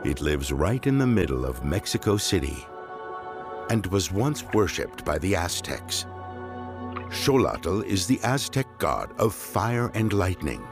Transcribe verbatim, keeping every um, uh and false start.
It lives right in the middle of Mexico City and was once worshipped by the Aztecs. Xolotl is the Aztec god of fire and lightning.